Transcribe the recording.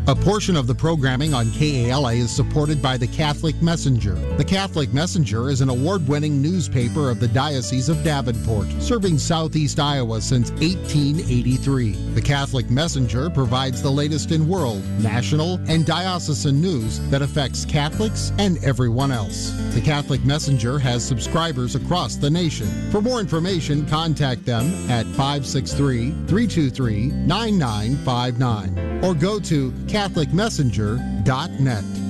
A portion of the programming on KALA is supported by the Catholic Messenger. The Catholic Messenger is an award-winning newspaper of the Diocese of Davenport, serving southeast Iowa since 1883. The Catholic Messenger provides the latest in world, national, and diocesan news that affects Catholics and everyone else. The Catholic Messenger has subscribers across the nation. For more information, contact them at 563-323-9959 or go to CatholicMessenger.net.